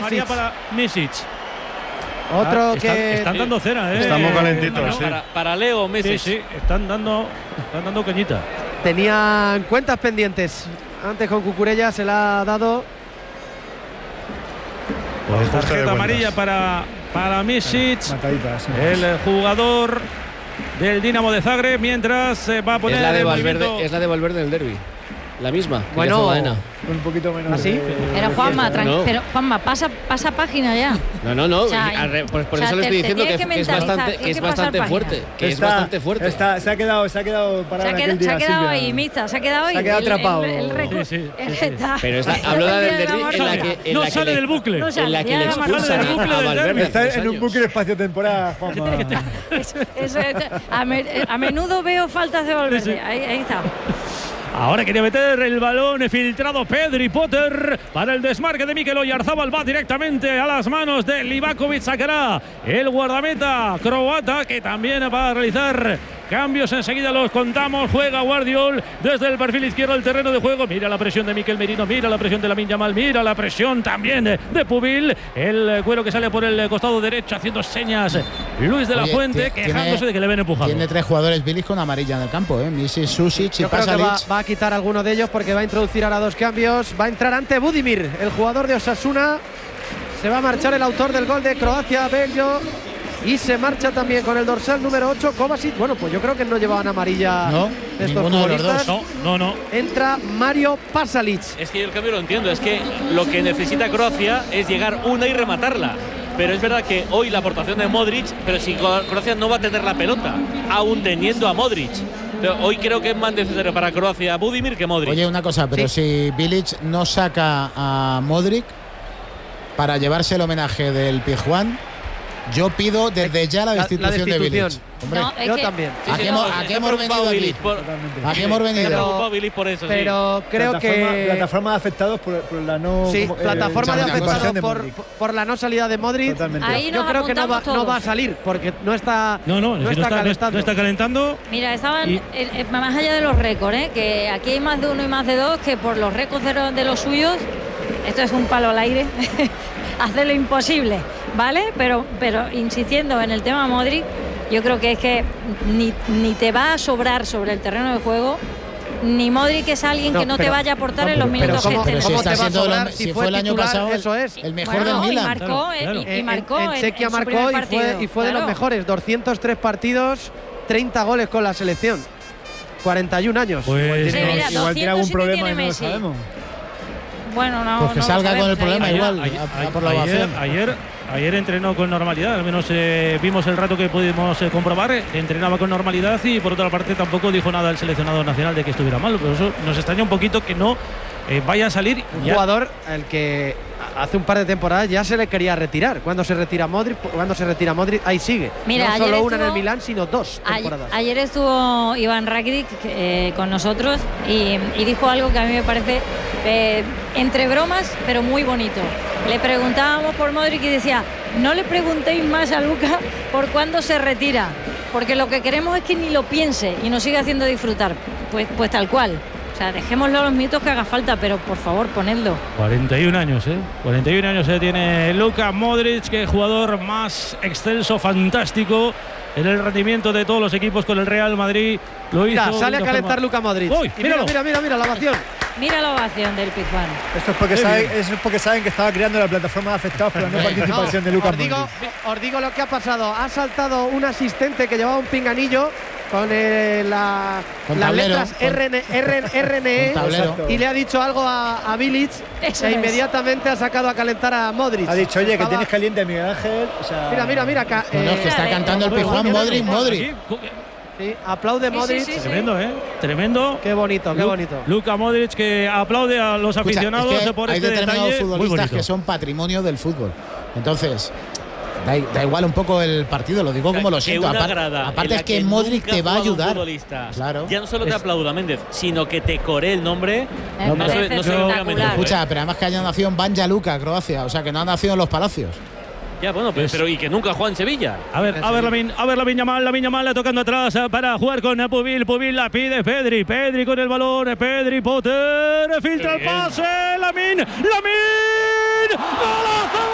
María para Misic. Otro que… Están dando cera, Estamos calentitos, sí. Para Leo Misic. Sí, están dando cañita. Tenían cuentas pendientes. Antes con Cucurella se la ha dado. Pues tarjeta amarilla para Misic, el jugador del Dinamo de Zagreb, mientras se va a poner… Es la de Valverde del derbi. La misma. Bueno, un poquito menos. ¿así? Pero Juanma, No. pero Juanma, pasa página ya. No. O sea, Por eso le estoy diciendo que es bastante fuerte. Que es bastante fuerte. Se ha quedado parado en aquel día, se ha quedado Silvia. ahí, Mista, se ha quedado ahí. Se ha quedado atrapado. El récord. Sí. Pero hablo del derbi en la que sale del bucle. en la que le expulsan del bucle a del Valverde. derbi. Está en un bucle espacio-temporal, Juanma. A menudo veo faltas de Valverde. Ahí está. Ahora quería meter el balón filtrado Pedri Potter para el desmarque de Mikel Oyarzabal. Va directamente a las manos de Livakovic. Sacará el guardameta croata, que también va a realizar cambios. Enseguida los contamos. Juega Guardiol desde el perfil izquierdo del terreno de juego. Mira la presión de Mikel Merino, mira la presión de Lamine Yamal, mira la presión también de Pubil. El cuero que sale por el costado derecho haciendo señas Luis de la Fuente, quejándose de que le ven empujado. Tiene 3 jugadores Bilic con amarilla en el campo, Misic, Susic y Yo creo que Pasalic. va a quitar alguno de ellos porque va a introducir ahora 2 cambios. Va a entrar ante Budimir, el jugador de Osasuna. Se va a marchar el autor del gol de Croacia, Bello. Y se marcha también con el dorsal número 8, Kovacic. Bueno, pues yo creo que no llevaban amarilla estos ninguno de los futbolistas. dos. No. Entra Mario Pasalic. Es que yo el cambio lo entiendo. Es que lo que necesita Croacia es llegar una y rematarla. Pero es verdad que hoy la aportación de Modric, pero si Croacia no va a tener la pelota, aún teniendo a Modric. Pero hoy creo que es más necesario para Croacia Budimir que Modric. Oye, una cosa, pero si Bilic no saca a Modric para llevarse el homenaje del Pizjuán, yo pido desde ya la destitución de Bilic. Hombre, No, yo también. ¿A qué hemos venido aquí? ¿A qué hemos venido? Pero creo que… Plataforma de afectados por la no… Sí, plataforma de afectados de por la no salida de Modric. Totalmente. Ahí Yo nos creo que no apuntamos va a salir porque no está calentando. No está calentando. Mira, estaban más allá de los récords, que aquí hay más de uno y más de dos, que por los récords de los suyos, esto es un palo al aire, hacer lo imposible, ¿vale? Pero insistiendo en el tema Modric, yo creo que es que ni te va a sobrar sobre el terreno de juego, ni Modric es alguien que no te vaya a aportar en los minutos que Pero esté. si está te va a siendo sobrar si si fue el año titular? pasado Eso es. el mejor Bueno, del y Milan. marcó, y marcó en Chequia su marcó primer y partido. fue de los Claro. mejores. 203 partidos, 30 goles con la selección. 41 años. Pues Sí, mira, Igual tiene algún 207 problema tiene y no lo Messi. sabemos. Bueno, no. Pues que no salga lo con el sabemos. problema igual. Por la ovación. Ayer entrenó con normalidad, al menos vimos el rato que pudimos comprobar, entrenaba con normalidad y por otra parte tampoco dijo nada el seleccionado nacional de que estuviera mal, por eso nos extraña un poquito que no vaya a salir. Un jugador al que hace un par de temporadas ya se le quería retirar. Cuando se retira Modric, ahí sigue. Mira, no solo ayer una en el estuvo- Milán, sino 2 temporadas. Ayer estuvo Iván Rakitic con nosotros y dijo algo que a mí me parece entre bromas, pero muy bonito. Le preguntábamos por Modric y decía, no le preguntéis más a Luka por cuándo se retira, porque lo que queremos es que ni lo piense y nos siga haciendo disfrutar. Pues tal cual. O sea, dejémoslo a los minutos que haga falta, pero por favor, ponedlo. 41 años, 41 años tiene Luka Modric, que es jugador más excelso, fantástico en el rendimiento de todos los equipos con el Real Madrid. Lo hizo. Mira, sale a calentar Luka Modric. Uy, Y mira la ovación. Mira la ovación del Pizjuán. Eso es porque saben que estaba creando la plataforma de afectados por la no participación de Lucas Modric. Os digo lo que ha pasado. Ha saltado un asistente que llevaba un pinganillo con las tablero, letras RNE tablero. y le ha dicho algo a Bilic Eso e es. inmediatamente ha sacado a calentar a Modric. Ha dicho, oye, que Estaba- tienes caliente a Miguel Ángel. O sea, Mira. No, es que está cantando el Pizjuán, Modric. Sí, aplaude Modric. sí. Tremendo, Tremendo. Qué bonito. Luka Modric, que aplaude a los Escucha, aficionados es que por hay este determinados detalle. Muy futbolistas bonito. que son patrimonio del fútbol. Entonces, da igual un poco el partido, lo digo como lo siento. Aparte es que Modric te va a ayudar. Claro. Ya no solo te aplauda Méndez, sino que te coree el nombre. Me parece no se espectacular. Escucha, pero además que haya nacido en Banja Luka, Croacia, o sea que no ha nacido en los Palacios. Ya, bueno, pero y que nunca juega en Sevilla. A ver Lamine Yamal tocando atrás para jugar con Pubil. Pubil la pide Pedri con el balón. Pedri Potter filtra el pase. Lamine. ¡Golazo!